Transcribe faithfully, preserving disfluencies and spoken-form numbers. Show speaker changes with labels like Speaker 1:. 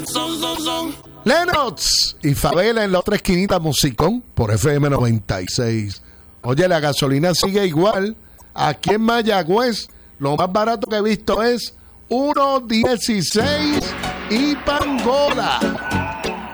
Speaker 1: Son, son, son.
Speaker 2: Lennox y Favela en la otra esquinita, musicón por F M noventa y seis. Oye, la gasolina sigue igual. Aquí en Mayagüez, lo más barato que he visto es uno dieciséis y Pangola.